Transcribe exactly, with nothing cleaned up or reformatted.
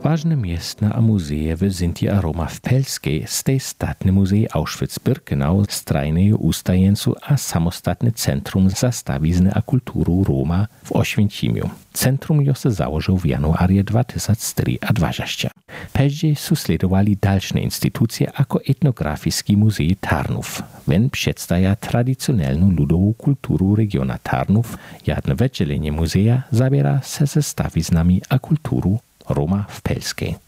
Ważne miestna a muzeje w Zinti a Roma w Pelskiej stej statne muzej Auschwitz-Birkenau, strajne ustajencu a samostatne centrum za stawizny a kulturu Roma w Oświęcimiu. Centrum jo se założył w januarie dwa tysiące dwadzieścia. Później su sledowali dalsze instytucje jako etnografiski muzej Tarnów. Wen przedstawia tradycjonalną ludową kulturu regiona Tarnów, jedno wydzielenie muzeja zabiera se ze stawiznami a kulturu Roma w Pelskiej.